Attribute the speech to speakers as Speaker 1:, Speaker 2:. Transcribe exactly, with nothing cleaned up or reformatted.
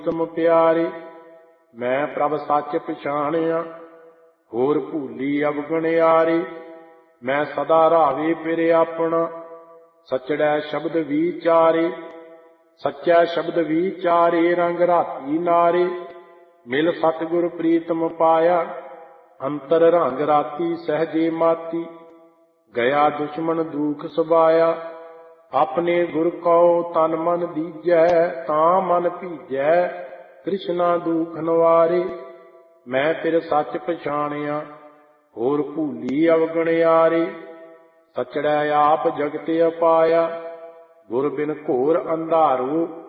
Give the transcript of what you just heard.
Speaker 1: ਪ੍ਰੀਤਮ ਪਿਆਰੇ। ਮੈਂ ਪ੍ਰਭ ਸੱਚ ਪਛਾਣਿਆ, ਹੋਰ ਭੂਲੀ ਅਵਗੁਣਿਆਰੇ। ਮੈਂ ਸਦਾ ਰਾਵੇ ਫਿਰ ਆਪਣਾ, ਸਚੜੈ ਸ਼ਬਦ ਵਿਚਾਰੇ। ਸੱਚੈ ਸ਼ਬਦ ਵਿਚਾਰੇ, ਰੰਗ ਰਾਤੀ ਨਾਰੇ। ਮਿਲ ਸਤਿਗੁਰ ਪ੍ਰੀਤਮ ਪਾਇਆ, ਅੰਤਰ ਰੰਗ ਰਾਤੀ ਸਹਿਜੇ ਮਾਤੀ। ਗਿਆ ਦੁਸ਼ਮਨ ਦੂਖ ਸਬਾਇਆ, ਆਪਣੇ ਗੁਰ ਕਉ ਤਨ ਮਨ ਦੀਜੈ। ਤਾਂ ਮਨ ਭੀਜੈ ਤ੍ਰਿਸ਼ਨਾ ਦੂਖ ਨਿਵਾਰੇ। ਮੈਂ ਫਿਰ ਸੱਚ ਪਛਾਣਿਆ, ਹੋਰ ਭੂਲੀ ਅਵਗੁਣਿਆਰੇ। ਸਚੜੈ ਆਪ ਜਗਤ ਅਪਾਇਆ, ਗੁਰ ਬਿਨ ਘੋਰ ਅੰਧਾਰੋ।